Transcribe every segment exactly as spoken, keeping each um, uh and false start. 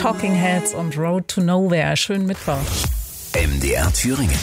Talking Heads und Road to Nowhere. Schönen Mittwoch. M D R Thüringen.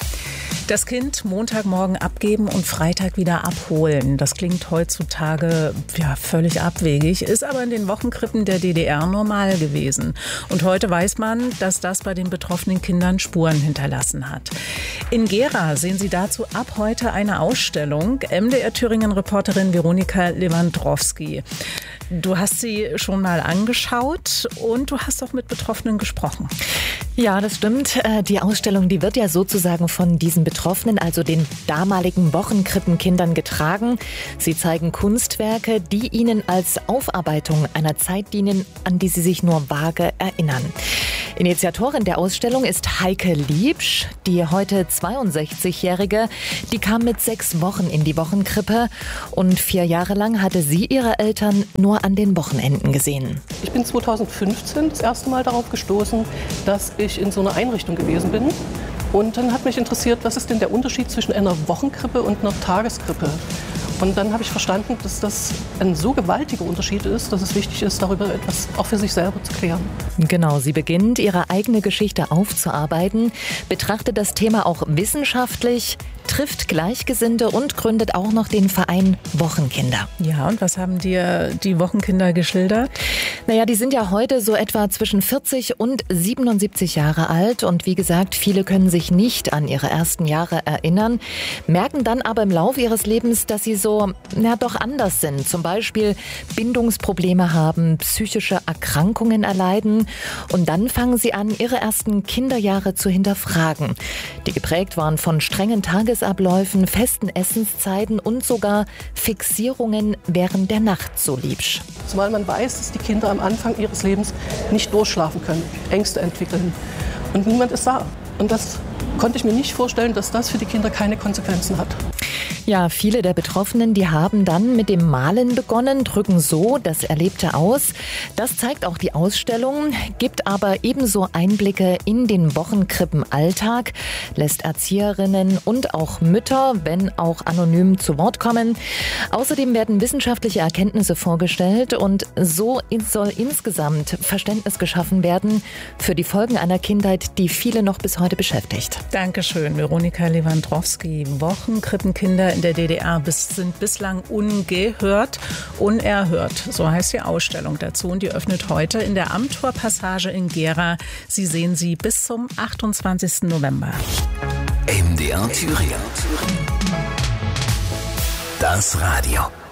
Das Kind Montagmorgen abgeben und Freitag wieder abholen. Das klingt heutzutage ja völlig abwegig, ist aber in den Wochenkrippen der D D R normal gewesen. Und heute weiß man, dass das bei den betroffenen Kindern Spuren hinterlassen hat. In Gera sehen Sie dazu ab heute eine Ausstellung. M D R Thüringen-Reporterin Veronika Lewandrowski. Du hast sie schon mal angeschaut und du hast auch mit Betroffenen gesprochen. Ja, das stimmt. Die Ausstellung, die wird ja sozusagen von diesen Betroffenen, also den damaligen Wochenkrippenkindern, getragen. Sie zeigen Kunstwerke, die ihnen als Aufarbeitung einer Zeit dienen, an die sie sich nur vage erinnern. Initiatorin der Ausstellung ist Heike Liebsch. Die heute zweiundsechzigjährige, die kam mit sechs Wochen in die Wochenkrippe und vier Jahre lang hatte sie ihre Eltern nur an den Wochenenden gesehen. Ich bin zweitausendfünfzehn das erste Mal darauf gestoßen, dass ich in so einer Einrichtung gewesen bin. Und dann hat mich interessiert, was ist denn der Unterschied zwischen einer Wochenkrippe und einer Tageskrippe? Und dann habe ich verstanden, dass das ein so gewaltiger Unterschied ist, dass es wichtig ist, darüber etwas auch für sich selber zu klären. Genau, sie beginnt, ihre eigene Geschichte aufzuarbeiten, betrachtet das Thema auch wissenschaftlich, trifft Gleichgesinnte und gründet auch noch den Verein Wochenkinder. Ja, und was haben dir die Wochenkinder geschildert? Naja, die sind ja heute so etwa zwischen vierzig und siebenundsiebzig Jahre alt und wie gesagt, viele können sich nicht an ihre ersten Jahre erinnern, merken dann aber im Laufe ihres Lebens, dass sie so, na doch anders sind. Zum Beispiel Bindungsprobleme haben, psychische Erkrankungen erleiden und dann fangen sie an, ihre ersten Kinderjahre zu hinterfragen, die geprägt waren von strengen Tagesabläufen, festen Essenszeiten und sogar Fixierungen während der Nacht, so Liebsch. Zumal man weiß, dass die Kinder am Anfang ihres Lebens nicht durchschlafen können, Ängste entwickeln und niemand ist da. Und das konnte ich mir nicht vorstellen, dass das für die Kinder keine Konsequenzen hat. Ja, viele der Betroffenen, die haben dann mit dem Malen begonnen, drücken so das Erlebte aus. Das zeigt auch die Ausstellung, gibt aber ebenso Einblicke in den Wochenkrippenalltag, lässt Erzieherinnen und auch Mütter, wenn auch anonym, zu Wort kommen. Außerdem werden wissenschaftliche Erkenntnisse vorgestellt und so soll insgesamt Verständnis geschaffen werden für die Folgen einer Kindheit, die viele noch bis heute beschäftigt. Dankeschön, Veronika Lewandrowski. Wochenkrippenkinder in der D D R sind bislang ungehört, unerhört. So heißt die Ausstellung dazu und die öffnet heute in der Amthor-Passage in Gera. Sie sehen sie bis zum achtundzwanzigsten November. M D R Thüringen. Das Radio.